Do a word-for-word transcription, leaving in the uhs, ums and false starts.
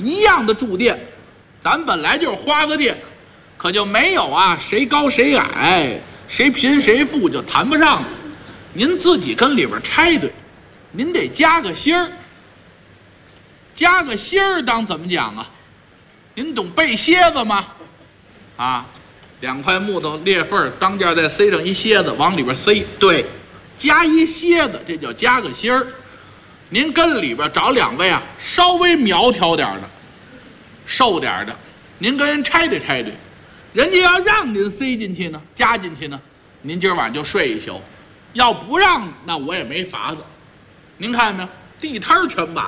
一样的住店，咱本来就是花个店，可就没有啊谁高谁矮，谁贫谁富就谈不上了。您自己跟里边拆对，您得加个芯儿。加个芯儿当怎么讲啊？您懂背楔子吗？啊，两块木头裂缝，当间再塞上一楔子，往里边塞。对，加一楔子，这叫加个芯儿。您跟里边找两位啊，稍微苗条点的，瘦点的，您跟人拆对拆对。人家要让您塞进去呢，加进去呢，您今儿晚上就睡一宿；要不让，那我也没法子。您看见没有？地摊全把